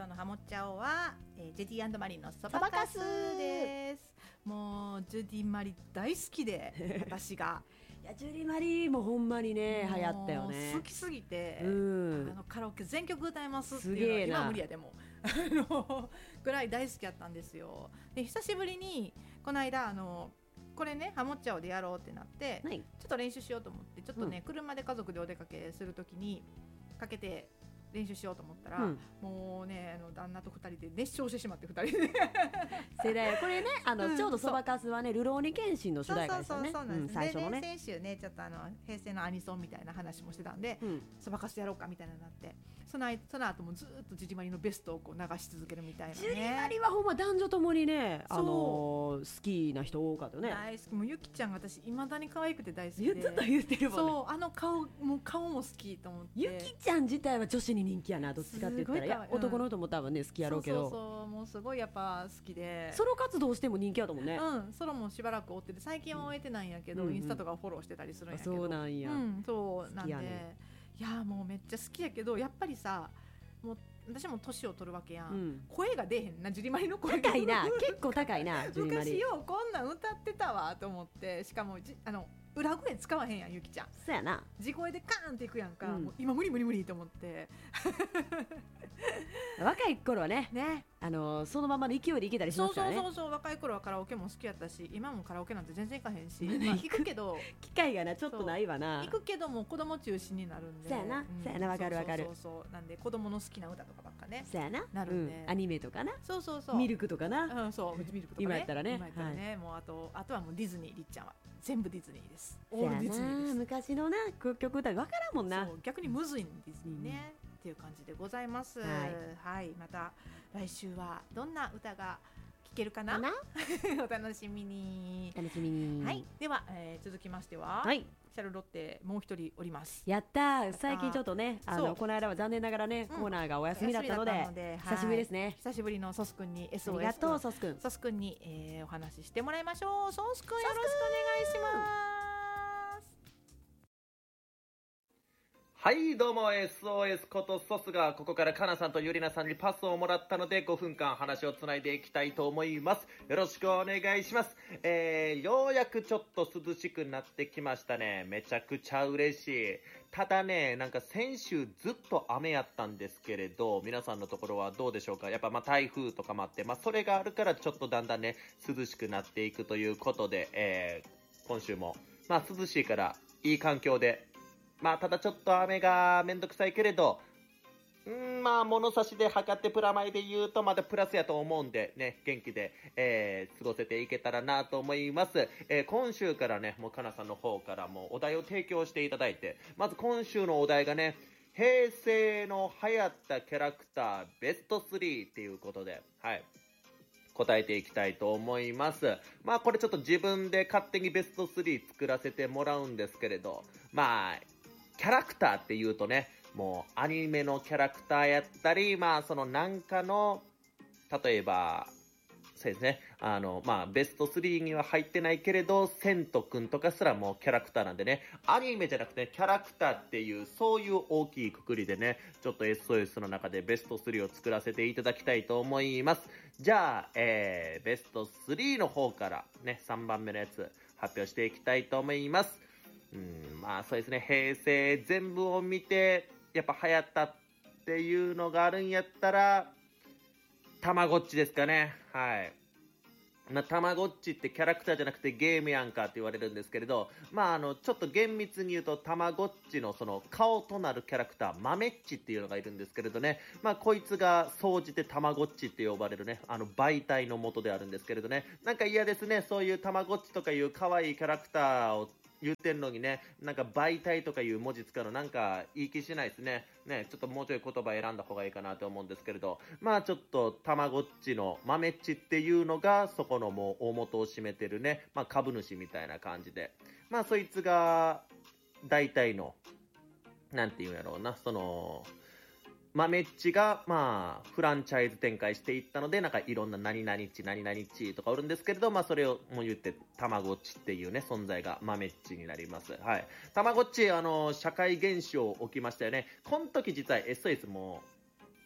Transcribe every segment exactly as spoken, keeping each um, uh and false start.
今日のハモっちゃおうは、えー、ジュディ&マリのそばかすです。もうジュディマリ大好きで私がいやジュディマリもほんまにね流行ったよね。 好きすぎて、 うん、 あのカラオケ全曲歌えますっていうのは今無理やでもあのぐらい大好きやったんですよ。で久しぶりにこの間あのこれねハモっちゃおうでやろうってなって、はい、ちょっと練習しようと思ってちょっとね、うん、車で家族でお出かけするときにかけて練習しようと思ったら、うん、もうねあの旦那とふたりで熱唱してしまってふたりで世代これねあの、うん、ちょうどそばかすはねルローニケンシンの主題歌ですよね。 最初のね先週ねちょっとあの平成のアニソンみたいな話もしてたんでそばかすやろうかみたいなのになってそのその後もずっとジュディマリのベストをこう流し続けるみたいなね。 ジュディマリはほんま男女ともにね、あのー、好きな人多かったよね。 大好き。もうゆきちゃんが私いまだに可愛くて大好きでずっと言ってるもんね。 そうあの顔もう顔も好きと思って。 ゆきちゃん自体は女子に人気やなどっちかって言ったらいや男の人も多分ね好きやろうけど、 そうそうそうもうすごいやっぱ好きでソロ活動しても人気やと思うね。 うんソロもしばらく追ってて最近は終えてないんやけど、うん、インスタとかフォローしてたりするんやけど、 そうなんや、 うん、そうなんで、 ね、 いやもうめっちゃ好きやけどやっぱりさもう私も年を取るわけやん、うん、声が出えへんなジュディマリの声高いな結構高いなジュディマリ昔よこんなん歌ってたわと思ってしかもじあの裏声使わへんやんゆきちゃん。 そうやな地声でカーンっていくやんか、うん、もう今無理無理無理と思って若い頃はねねあのー、そのままの勢いでいけたりしますからね。 そうそうそうそう若い頃はカラオケも好きやったし今もカラオケなんて全然行かへんし、まあ、行くけど機会がなちょっとないわな。 行くけども子供中心になるんでそうやな、うん、そうやなわかるわかる。 そうそうそうなんで子供の好きな歌とかばっかねそうやななるんで、 うん、アニメとかなそうそうそうミルクとかな、 うん、そうミルクとかね今やったらね今やったらね、はい、もうあとあとはもうディズニーりっちゃんは全部ディズニーです。 オールディズニーです。昔のな曲歌わからんもんな。 そう逆にむずいんディズニーね、うん、っていう感じでございます。はい、はい、また来週はどんな歌が聴けるかなお楽しみに楽しみに。 はい、では、えー、続きましては、はい、シャルロッテもう一人おります。 やったー。最近ちょっとねあのこの間は残念ながらね、うん、コーナーがお休みだったので、ので久しぶりですね。 久しぶりのソスくんに エスオーエスありがとうソスくん。 ソスくんに、えー、お話ししてもらいましょう。ソスくんよろしくお願いします。 はいどうも エスオーエス ことソスがここからカナさんとユリナさんにパスをもらったのでごふんかん話をつないでいきたいと思います。よろしくお願いします。えー、ようやくちょっと涼しくなってきましたね。めちゃくちゃ嬉しい。ただねなんか先週ずっと雨やったんですけれど皆さんのところはどうでしょうか。やっぱまあ台風とかもあってまあそれがあるからちょっとだんだんね涼しくなっていくということで、えー、今週もまあ涼しいからいい環境でまあただちょっと雨がめんどくさいけれどんまあ物差しで測ってプラマイで言うとまだプラスやと思うんでね元気で、えー、過ごせていけたらなと思います。えー、今週からねもうかなさんの方からもお題を提供していただいてまず今週のお題がね平成の流行ったキャラクターベストスリーっていうことではい答えていきたいと思います。まあこれちょっと自分で勝手にベストスリー作らせてもらうんですけれどまあキャラクターって言うとねもうアニメのキャラクターやったりまあそのなんかの例えばそうですねあのまあベストスリーには入ってないけれどセントくんとかすらもうキャラクターなんでねアニメじゃなくてキャラクターっていうそういう大きいくくりでねちょっと エスオーエス の中でベストスリーを作らせていただきたいと思います。じゃあ、えー、ベストスリーの方からねさんばんめのやつ発表していきたいと思います。うんまあそうですね平成全部を見てやっぱ流行ったっていうのがあるんやったらたまごっちですかね。はいまあ、たまごっちってキャラクターじゃなくてゲームやんかって言われるんですけれどまああのちょっと厳密に言うとたまごっちのその顔となるキャラクターまめっちっていうのがいるんですけれどねまあこいつが総じてたまごっちって呼ばれるねあの媒体の元であるんですけれどねなんか嫌ですねそういうたまごっちとかいう可愛いキャラクターを言ってんのにねなんか媒体とかいう文字使うのなんかいい気しないですね。ねちょっともうちょい言葉選んだ方がいいかなと思うんですけれどまあちょっとたまごっちの豆っちっていうのがそこのもう大元を占めてるねまあ株主みたいな感じでまあそいつが大体のなんていうんやろうなその豆っちがまあフランチャイズ展開していったのでなんかいろんな何々っち何々っちとかおるんですけれどまあそれをもう言ってたまごっちっていうね存在が豆っちになります。はいたまごっちあの社会現象起きましたよね。この時実は エスオーエス も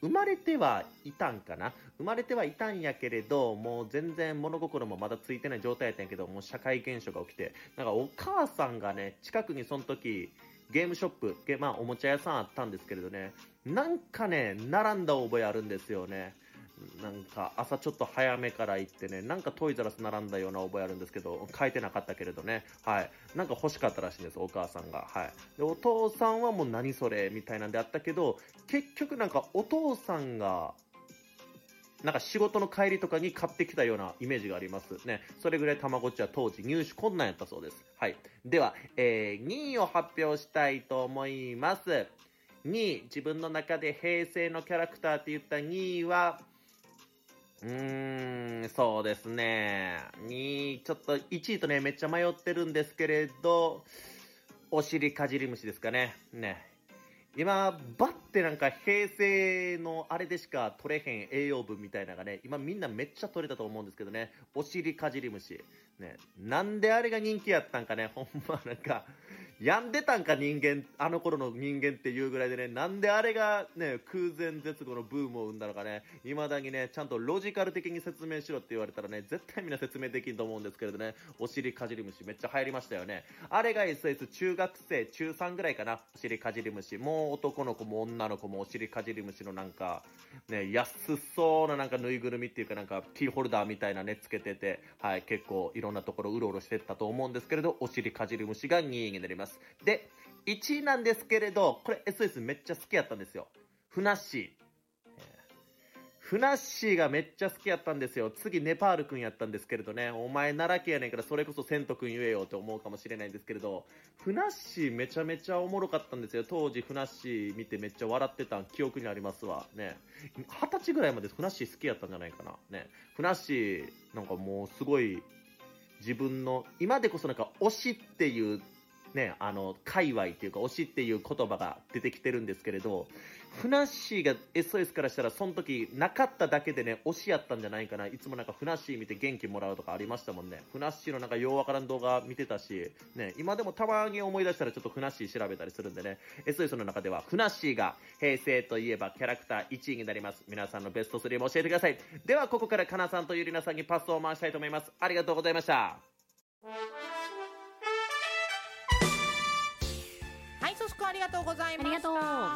生まれてはいたんかな生まれてはいたんやけれど、もう全然物心もまだついてない状態やったんやけど、もう社会現象が起きて、なんかお母さんがね、近くにその時、ゲームショップ、ゲまあおもちゃ屋さんあったんですけれどね、なんかね、並んだ覚えあるんですよね。なんか朝ちょっと早めから行ってね、なんかトイザらス並んだような覚えあるんですけど、買えてなかったけれどね、はい、なんか欲しかったらしいんです、お母さんが。はい、でお父さんはもう何それみたいなんであったけど、結局なんかお父さんがなんか仕事の帰りとかに買ってきたようなイメージがありますね。それぐらいたまごっちは当時入手困難やったそうです。はい。では、えー、にいを発表したいと思います。にい、自分の中で平成のキャラクターって言ったにいは、うーん、そうですね。にい、ちょっといちいとね、めっちゃ迷ってるんですけれど、お尻かじり虫ですかね。ね。今、バッてなんか平成のあれでしか取れへん栄養分みたいなのがね、今みんなめっちゃ取れたと思うんですけどね、お尻かじり虫。ね、なんであれが人気やったんかね、ほんまなんか、病んでたんか人間、あの頃の人間っていうぐらいでね、なんであれがね、空前絶後のブームを生んだのかね、未だにね、ちゃんとロジカル的に説明しろって言われたらね、絶対みんな説明できると思うんですけれどね、お尻かじり虫めっちゃ流行りましたよね。あれが エスエス 中学生、中さんぐらいかな、お尻かじり虫。もう男の子も女の子もお尻かじり虫のなんか、ね、安そうななんかぬいぐるみっていうかなんかキーホルダーみたいなね、つけてて、はい、結構いろんなところうろうろしてったと思うんですけれど、お尻かじり虫がにいになります。で、いちいなんですけれど、これ エスエス めっちゃ好きやったんですよ。ふなっしー。ふなっしーがめっちゃ好きやったんですよ。次ネパールくんやったんですけれどね、お前奈良県やねんからそれこそセントくん言えよって思うかもしれないんですけれど、ふなっしーめちゃめちゃおもろかったんですよ。当時ふなっしー見てめっちゃ笑ってた記憶にありますわ。ね。はたちぐらいまでふなっしー好きやったんじゃないかな。ね。ふなっしーなんかもうすごい自分の、今でこそなんか推しっていうね、あの、界隈っていうか推しっていう言葉が出てきてるんですけれど、ふなっしーが エスオーエス からしたらその時なかっただけでね、推しやったんじゃないかな。いつもなんかふなっしー見て元気もらうとかありましたもんね。ふなっしーのなんかようわからん動画見てたし、ね、今でもたまに思い出したらちょっとふなっしー調べたりするんでね、エスオーエス の中ではふなっしーが平成といえばキャラクターいちいになります。皆さんのベストスリーも教えてください。ではここからかなさんとゆりなさんにパスを回したいと思います。ありがとうございました。 ありがとうございました。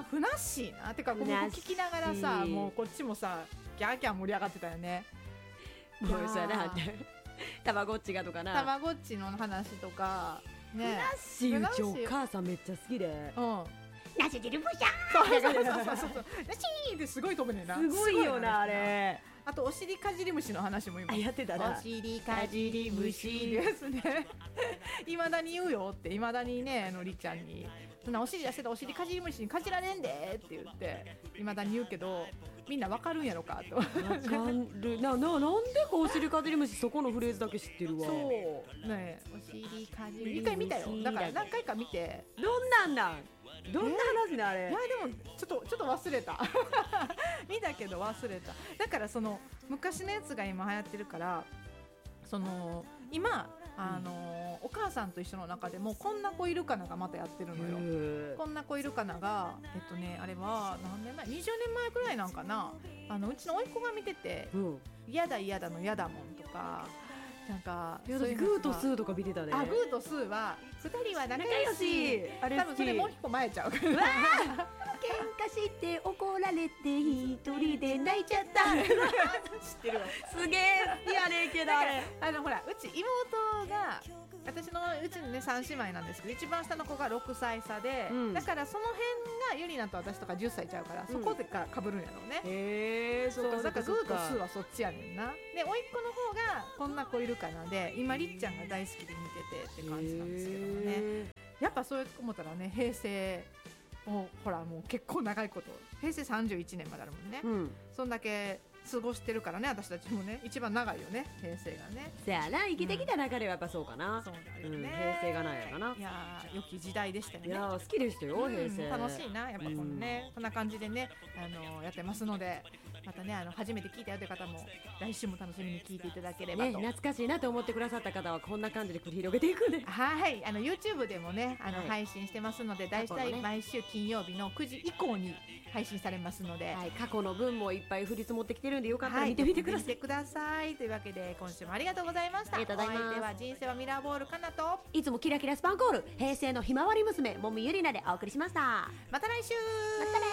ふなっしーな、てかここ聞きながらさ、もうこっちもさギャーギャー盛り上がってたよね。 もうそうやなたまごっちがとかな、 たまごっちの話とかね。 ふなっしー、うちお母さんめっちゃ好きで、 うん、 なし汁ぶしゃー、そうそうそうそうそう、なしーってすごい飛ぶねんな。 すごいよなあれ。 あとお尻かじり虫の話も今やってたな。 お尻かじり虫ですね。いまだに言うよって、いまだにね、あのりっちゃんにそんなお尻出してたお尻かじり虫にかじられんでって言っていまだに言うけど、みんなわかるんやろかと。わかるな。な、なんでかお尻かじり虫そこのフレーズだけ知ってるわ。 そうね、お尻かじり虫一回見たよ。だから何回か見て、 どんなんなんどんな話なあれ。 いやでもちょっとちょっと忘れた。見たけど忘れた。だからその昔のやつが今流行ってるから、その今あのー、お母さんと一緒の中でもこんな子いるかながまたやってるのよ。こんな子いるかなが、えっとね、あれは何年前、にじゅうねんまえくらいなんかな。あのうちの甥っ子が見てて、嫌だ嫌だの嫌だもんとか、なんかグーとスーとか見てたね。 あ、グーとスーはふたりは仲良し。 あれ多分それもう一個前ちゃう。 喧嘩して怒られて一人で泣いちゃった。知ってるわ。すげえ好きやねんけど、あれあのほら、うち妹が、私のうちにねさん姉妹なんですけど、一番下の子がろくさい差で、うん、だからその辺がゆりなと私とかじゅっさいちゃうから、うん、そこでか被るんやろうね。 へえ、 そうだからグーとスーはそっちやねんな。で甥っ子の方がこんな子いるかなで、今りっちゃんが大好きで見ててって感じなんですけどね。やっぱそう思ったらね、平成もうほらもう結構長いこと、平成さんじゅういちねんまであるもんね、うん、そんだけ過ごしてるからね、私たちもね、一番長いよね、平成がね。 せやな、生きてきた中ではやっぱそうかな、うん、 そうだよね、うん、 平成がないやかな。 いやー、良き時代でしたよね。 いやー、好きでしたよ、うん、平成楽しいな、やっぱこのね、うん、こんな感じでね、あのー、やってますので、またね、あの初めて聞いたよという方も来週も楽しみに聞いていただければと、 ね、懐かしいなと思ってくださった方はこんな感じで繰り広げていくんで、 はい、あの YouTube でもね、あの、はい、配信してますので、だいたい毎週金曜日のくじ以降に配信されますので、 はい、過去の分もいっぱい降り積もってきてるんでよかったら見てみてください、 はい、見てくださいというわけで今週もありがとうございました。 ありがとうございます。 お相手は人生はミラーボールかなといつもキラキラスパンコール平成のひまわり娘もみゆりなでお送りしました。 また来週。 またね。